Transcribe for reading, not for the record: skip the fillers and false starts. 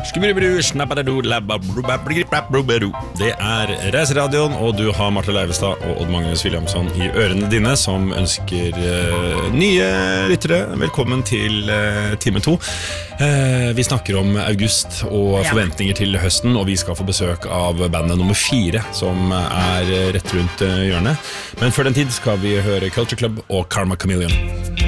Det Reiseradioen, og du har Marte Leivestad og Odd Magnus Williamson i ørene dine, som ønsker nye lyttere velkommen til time 2. Vi snakker om august og forventninger til høsten, og vi skal få besøk av bandet nummer 4, som rett rundt hjørnet. Men før den tid skal vi høre Culture Club og Karma Chameleon.